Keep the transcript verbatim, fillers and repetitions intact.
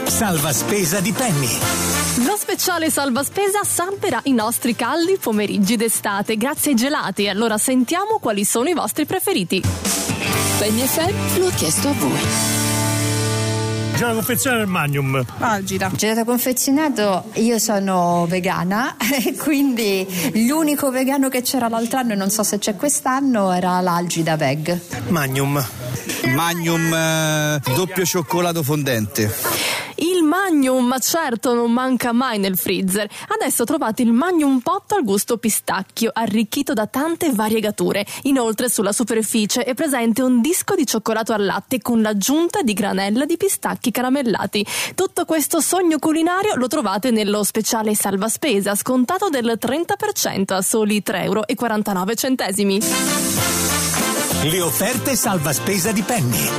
Salva spesa di Penny. Lo speciale salva spesa salverà i nostri caldi pomeriggi d'estate grazie ai gelati. Allora sentiamo quali sono i vostri preferiti. Penny F M lo ha chiesto a voi. C'è la confezione del Magnum. Algida. Gelato confezionato, io sono vegana, quindi l'unico vegano che c'era l'altro anno e non so se c'è quest'anno era l'Algida Veg. Magnum. Magnum eh, doppio cioccolato fondente. Il Magnum, ma certo, non manca mai nel freezer. Adesso trovate il Magnum Pot al gusto pistacchio, arricchito da tante variegature. Inoltre sulla superficie è presente un disco di cioccolato al latte con l'aggiunta di granella di pistacchi caramellati. Tutto questo sogno culinario lo trovate nello speciale salva spesa, scontato del trenta per cento a soli tre euro e quarantanove centesimi. Le offerte salva spesa di Penny.